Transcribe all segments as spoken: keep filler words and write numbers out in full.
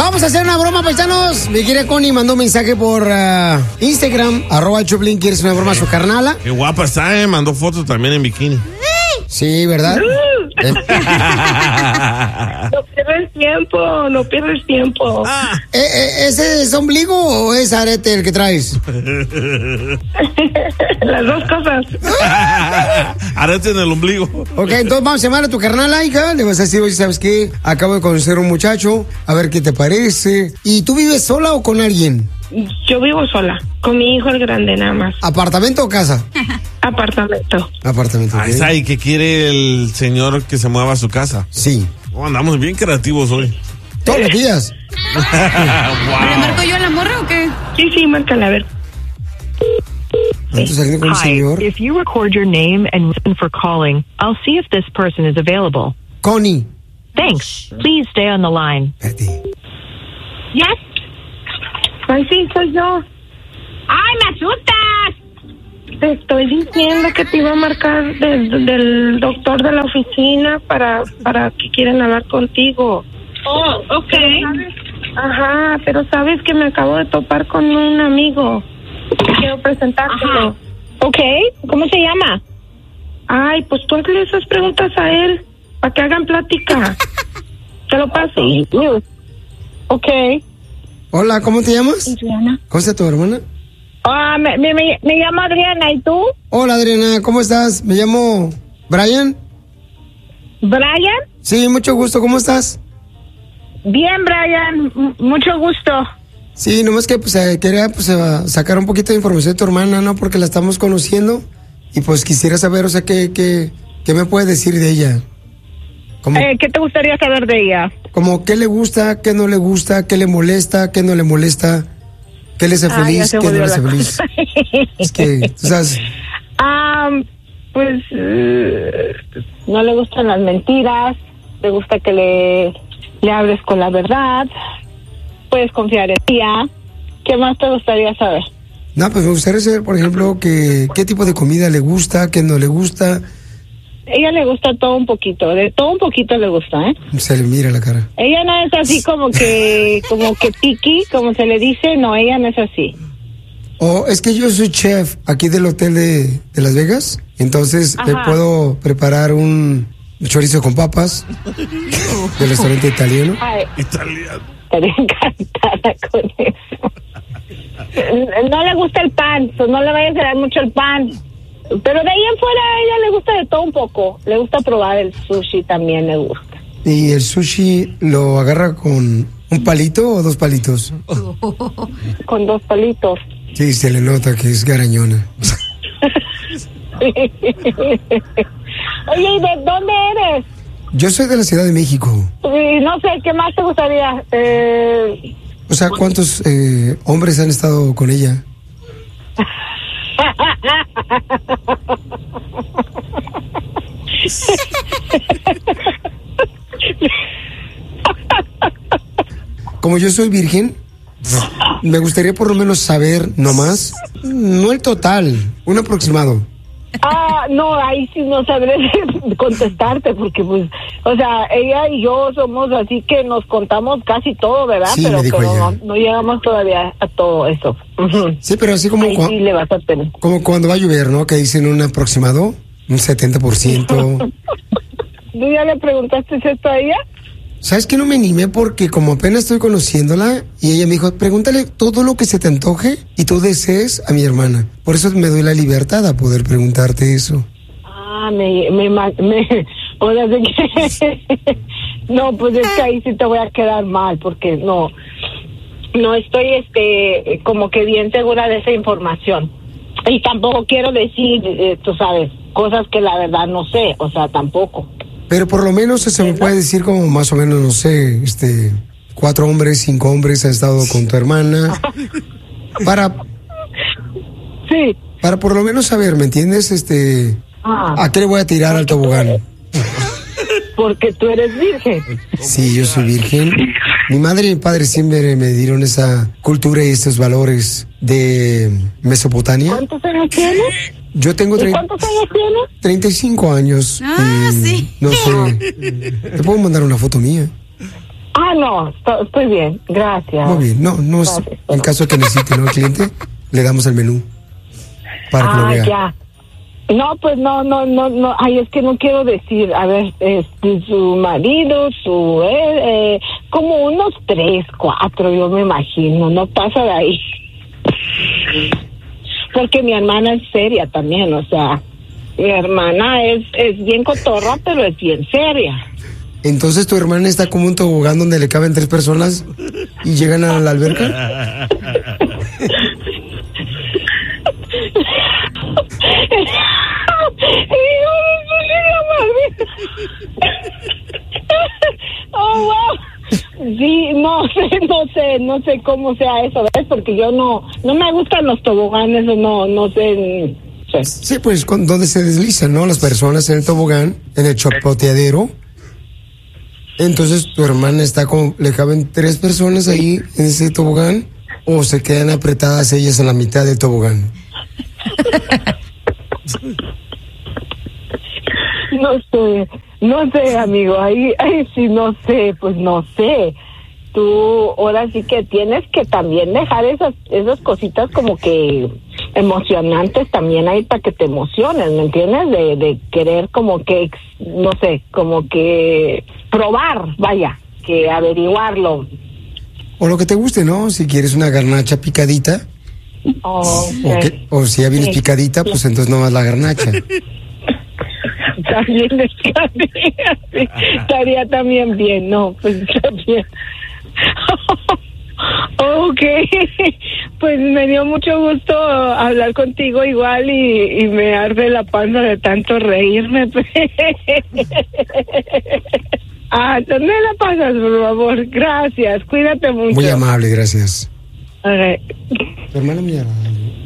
Vamos a hacer una broma, paisanos. Mi querida Connie mandó un mensaje por uh, Instagram, arroba Choplin. ¿Quieres una broma a su carnala? Qué guapa está, eh. Mandó fotos también en bikini. Sí, ¿verdad? No pierdes tiempo, no pierdes tiempo. Ah. ¿E -e ¿Ese es ombligo o es arete el que traes? Las dos cosas. Arete en el ombligo. Ok, entonces vamos a llamar a tu carnala, hija. Le vas a decir, oye, ¿sabes qué? Acabo de conocer a un muchacho, a ver qué te parece. ¿Y tú vives sola o con alguien? Yo vivo sola, con mi hijo el grande nada más. ¿Apartamento o casa? Apartamento. Apartamento. Ahí Okay. está, ¿y qué quiere el señor que se mueva a su casa? Sí. Oh, andamos bien creativos hoy. Todos los días. Wow. ¿Le marco yo a la morra o qué? Sí, sí, márcala, a ver. Entonces, saliendo con un Hi, señor. if you record your name and reason for calling, I'll see if this person is available. Connie. Thanks. Please stay on the line. Espérate. ¿Yes? Ay, sí, soy yo. ¡Ay, me asustas! Te estoy diciendo que te iba a marcar del, del doctor de la oficina para, para que quieren hablar contigo. Oh, ok. Ajá, pero sabes que me acabo de topar con un amigo. Quiero presentártelo. Ajá. Ok, ¿cómo se llama? Ay, pues tú hazle esas preguntas a él para que hagan plática. Te lo paso. Ok. Hola, ¿cómo te llamas? Adriana. ¿Cómo está tu hermana? Ah, me, me, me, me llamo Adriana, ¿y tú? Hola, Adriana, ¿cómo estás? Me llamo Brian. ¿Brian? Sí, mucho gusto, ¿cómo estás? Bien, Brian, M mucho gusto. Sí, nomás que pues eh, quería pues, eh, sacar un poquito de información de tu hermana, ¿no? Porque la estamos conociendo y pues quisiera saber, o sea, qué, qué, qué me puede decir de ella. Como, Eh, ¿Qué te gustaría saber de ella? como qué le gusta, qué no le gusta, qué le molesta, qué no le molesta, qué le hace Ah, ya feliz, se qué no jodió le hace la feliz. cosa. Es que, tú sabes, Ah, pues eh, no le gustan las mentiras, le gusta que le, le hables con la verdad, puedes confiar en ella. ¿Qué más te gustaría saber? no, pues me gustaría saber, por ejemplo, que, qué tipo de comida le gusta, qué no le gusta. Ella le gusta todo un poquito, de todo un poquito le gusta, ¿eh? Se le mira la cara. Ella no es así como que, como que picky, como se le dice, no, ella no es así. O es que yo soy chef aquí del hotel de, de Las Vegas, entonces te Ajá. puedo preparar un chorizo con papas del restaurante italiano. Ay, Italiano. estaría encantada con eso. No le gusta el pan, pues no le vayas a dar mucho el pan. Pero de ahí en fuera a ella le gusta de todo un poco. Le gusta probar el sushi, también le gusta. ¿Y el sushi lo agarra con un palito o dos palitos? Con dos palitos. Sí, se le nota que es garañona. Oye, ¿y de dónde eres? Yo soy de la Ciudad de México. Y no sé, ¿qué más te gustaría? Eh... O sea, ¿cuántos eh, hombres han estado con ella? Como yo soy virgen, me gustaría por lo menos saber nomás, no el total, un aproximado. Ah, no, ahí sí no sabré contestarte porque pues, o sea, ella y yo somos así que nos contamos casi todo, ¿verdad? Sí, pero me dijo pero ella. no, no llegamos todavía a todo eso. Ujú. Sí, pero así como, Ahí cua- sí le vas a tener. como cuando va a llover, ¿no? Que dicen un aproximado, un setenta por ciento. ¿Tú ya le preguntaste esto a ella? ¿Sabes qué? No me animé porque como apenas estoy conociéndola y ella me dijo, pregúntale todo lo que se te antoje y tú desees a mi hermana. Por eso me doy la libertad a poder preguntarte eso. Ah, me, me, ma- me, ahora sí que, no, pues es que ahí sí te voy a quedar mal porque no, no estoy, este, como que bien segura de esa información. Y tampoco quiero decir, eh, tú sabes, cosas que la verdad no sé, o sea, tampoco. Pero por lo menos se me puede decir como más o menos, no sé, este, cuatro hombres, cinco hombres han estado con tu hermana. Para, Sí. para por lo menos saber, ¿me entiendes? Este, Ah, ¿a qué le voy a tirar al tobogán? porque tú eres virgen. Sí, yo soy virgen. Mi madre y mi padre siempre me dieron esa cultura y estos valores de Mesopotamia. ¿Cuántos años tienes? Yo tengo ¿Y tre- cuántos años tienes? treinta y cinco años. Ah, y sí. No sé. Te puedo mandar una foto mía. Ah, no, estoy, estoy bien, gracias. Muy bien, no, no es, Gracias. en caso de que necesite, ¿no? El cliente, le damos el menú para que lo Ah, vea. ya. No, pues no, no, no, no, ay, es que no quiero decir, a ver, este, su marido, su, eh, eh, como unos tres, cuatro, yo me imagino, no pasa de ahí. Porque mi hermana es seria también, o sea, mi hermana es, es bien cotorra, pero es bien seria. Entonces tu hermana está como un tobogán donde le caben tres personas y llegan a la alberca. Oh, wow. Sí, no sé, no sé, no sé cómo sea eso, ¿ves? Porque yo no, no me gustan los toboganes, no, no sé. sé. Sí, pues con, donde se deslizan, ¿no? Las personas en el tobogán, en el chapoteadero. Entonces tu hermana está como, le caben tres personas ahí en ese tobogán o se quedan apretadas ellas en la mitad del tobogán. No sé, no sé, amigo, ahí, ahí sí no sé, pues no sé. Tú ahora sí que tienes que también dejar esas esas cositas como que emocionantes también ahí para que te emociones, ¿me entiendes? De, de querer como que, no sé, como que probar, vaya, que averiguarlo. O lo que te guste, ¿no? Si quieres una garnacha picadita, Oh, o, que- o si ya vienes Sí. picadita, pues entonces no más la garnacha. También estaría, sí, estaría también bien, no, pues está bien. Ok, pues me dio mucho gusto hablar contigo igual y, y me arde la panza de tanto reírme. Ah, ¿dónde la pasas, por favor? Gracias, cuídate mucho. Muy amable, gracias. Ok. Tu hermana me llama.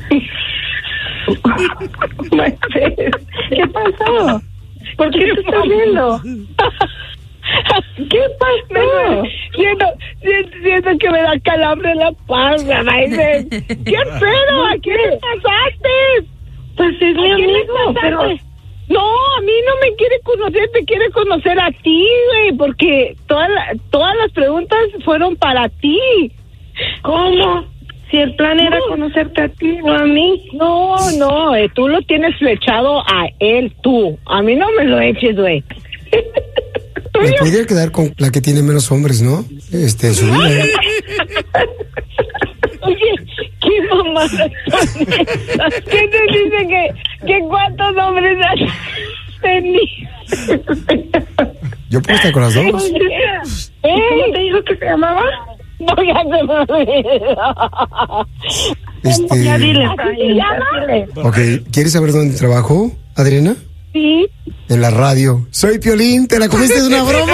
¿Qué pasó? ¿Por qué te estás riendo? ¿Qué pasó? Siento, siento, siento que me da calambre en la panza, Maite. ¿Qué pedo? ¿A quién le pasaste? Pues es mi amigo, pero... No, a mí no me quiere conocer, te quiere conocer a ti, güey, porque todas la- todas las preguntas fueron para ti. ¿Cómo? Si el plan era conocerte a ti o a mí. No, no, eh, tú lo tienes flechado a él, tú. A mí no me lo eches, güey. Me pudiera quedar con la que tiene menos hombres, ¿no? Este, en su vida. Oye, qué mamada son esas? ¿Qué te dice que, que cuántos hombres has tenido? Yo puedo estar con las dos. ¿Eh? ¿Cómo te dijo que se llamaba? No, ya se me olvidó. Este, Ya dile, ¿así se llama? ok, ¿quieres saber dónde trabajo, Adriana? Sí. En la radio. Soy Piolín, ¿te la comiste de una broma?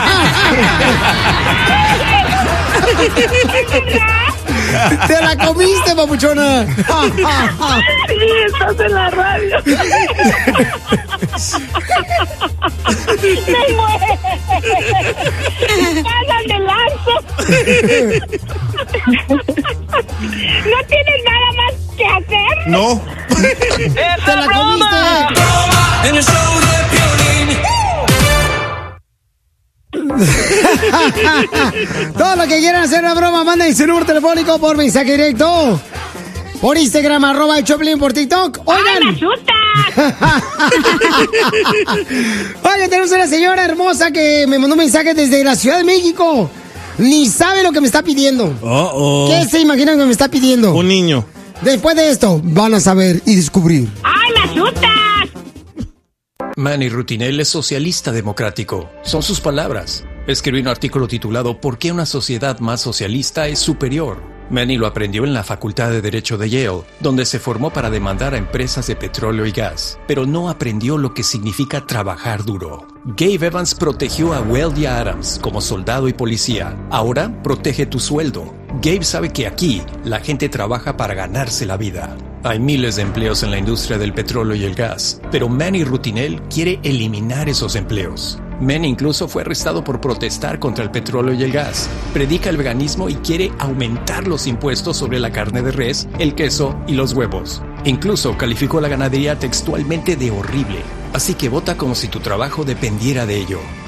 ¡Te la comiste, papuchona! Sí, estás en la radio. ¡Me muero! ¡Pásate el lanzo! ¿No tienes nada más que hacer? No. ¡Te la comiste! En el show de Piolín. Todo lo que quieran hacer una broma, manden su número telefónico por mensaje directo. Por Instagram, arroba el Choplin, por TikTok. Oigan. Oigan, tenemos una señora hermosa que me mandó un mensaje desde la Ciudad de México. Ni sabe lo que me está pidiendo. Oh, oh. ¿Qué se imaginan que me está pidiendo? Un niño. Después de esto, van a saber y descubrir. ¡Ay, me asustas! Manny Rutinel es socialista democrático. Son sus palabras. Escribió un artículo titulado ¿Por qué una sociedad más socialista es superior? Manny lo aprendió en la Facultad de Derecho de Yale, donde se formó para demandar a empresas de petróleo y gas, pero no aprendió lo que significa trabajar duro. Gabe Evans protegió a Weldy Adams como soldado y policía. Ahora protege tu sueldo. Gabe sabe que aquí la gente trabaja para ganarse la vida. Hay miles de empleos en la industria del petróleo y el gas, pero Manny Rutinel quiere eliminar esos empleos. Manny incluso fue arrestado por protestar contra el petróleo y el gas. Predica el veganismo y quiere aumentar los impuestos sobre la carne de res, el queso y los huevos. Incluso calificó la ganadería textualmente de horrible. Así que vota como si tu trabajo dependiera de ello.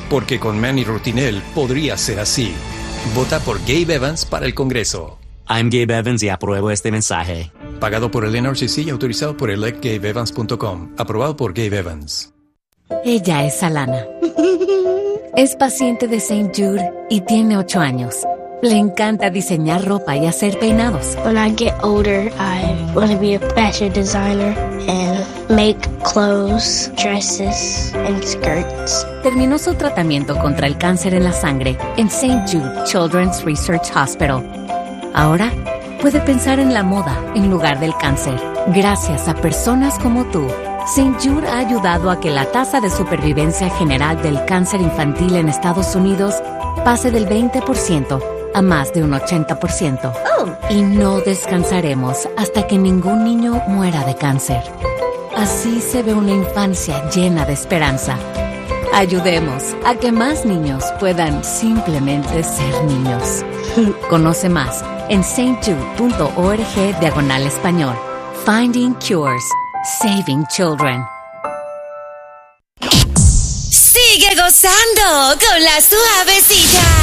Porque con Manny Rutinel podría ser así. Vota por Gabe Evans para el Congreso. I'm Gabe Evans y apruebo este mensaje. Pagado por el N R C C y autorizado por elect gabe evans punto com. Aprobado por Gabe Evans. Ella es Alana. Es paciente de Saint Jude y tiene ocho años. Le encanta diseñar ropa y hacer peinados. When I get older, I want to be a fashion designer and make clothes, dresses, and skirts. Terminó su tratamiento contra el cáncer en la sangre en Saint Jude Children's Research Hospital. Ahora puede pensar en la moda en lugar del cáncer. Gracias a personas como tú, Saint Jude ha ayudado a que la tasa de supervivencia general del cáncer infantil en Estados Unidos pase del veinte por ciento a más de un ochenta por ciento. Oh. Y no descansaremos hasta que ningún niño muera de cáncer. Así se ve una infancia llena de esperanza. Ayudemos a que más niños puedan simplemente ser niños. Conoce más en saintjude.org diagonal español. Finding Cures. Saving Children. Sigue gozando con la suavecita.